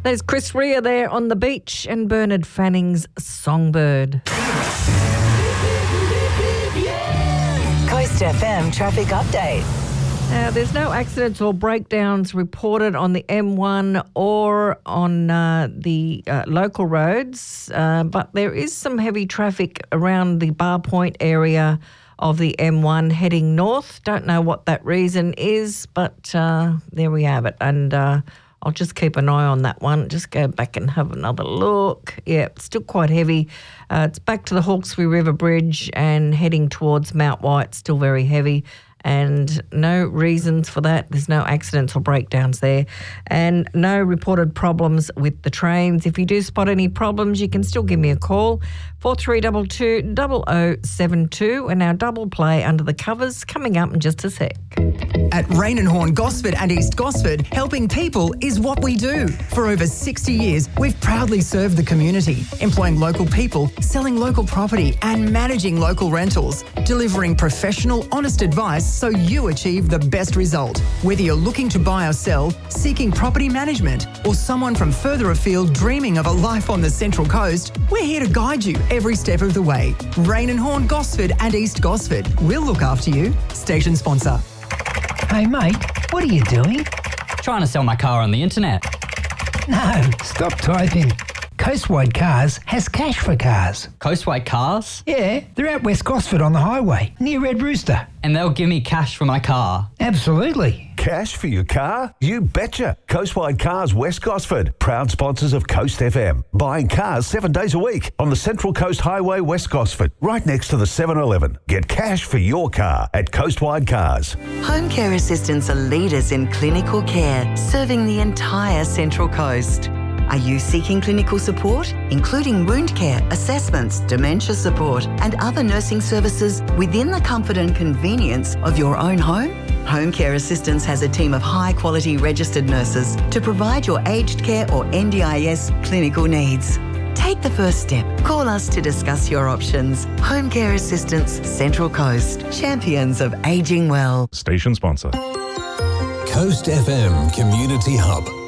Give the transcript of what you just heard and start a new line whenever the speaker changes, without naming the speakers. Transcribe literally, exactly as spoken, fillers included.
There's Chris Rea there on the beach and Bernard Fanning's Songbird.
Coast F M traffic update.
Now, there's no accidents or breakdowns reported on the M one or on uh, the uh, local roads, uh, but there is some heavy traffic around the Bar Point area of the M one heading north. Don't know what that reason is, but uh, there we have it. And uh, I'll just keep an eye on that one. Just go back and have another look. Yeah, it's still quite heavy. Uh, it's back to the Hawkesbury River Bridge and heading towards Mount White, still very heavy. And no reasons for that. There's no accidents or breakdowns there. And no reported problems with the trains. If you do spot any problems, you can still give me a call. four three two two, zero zero seven two. And our double play under the covers coming up in just a sec.
At Rain and Horn Gosford and East Gosford, helping people is what we do. For over sixty years, we've proudly served the community, employing local people, selling local property and managing local rentals, delivering professional, honest advice so you achieve the best result. Whether you're looking to buy or sell, seeking property management, or someone from further afield dreaming of a life on the Central Coast, we're here to guide you every step of the way. Rain and Horn Gosford and East Gosford. We'll look after you. Station sponsor.
Hey mate, what are you doing?
Trying to sell my car on the internet.
No, stop typing. Coastwide Cars has cash for cars.
Coastwide Cars?
Yeah, they're at West Gosford on the highway, near Red Rooster.
And they'll give me cash for my car?
Absolutely.
Cash for your car? You betcha. Coastwide Cars West Gosford, proud sponsors of Coast F M. Buying cars seven days a week on the Central Coast Highway West Gosford, right next to the seven eleven. Get cash for your car at Coastwide Cars.
Home care assistants are leaders in clinical care, serving the entire Central Coast. Are you seeking clinical support, including wound care, assessments, dementia support, and other nursing services within the comfort and convenience of your own home? Home Care Assistance has a team of high-quality registered nurses to provide your aged care or N D I S clinical needs. Take the first step. Call us to discuss your options. Home Care Assistance, Central Coast. Champions of ageing well.
Station sponsor.
Coast F M Community Hub.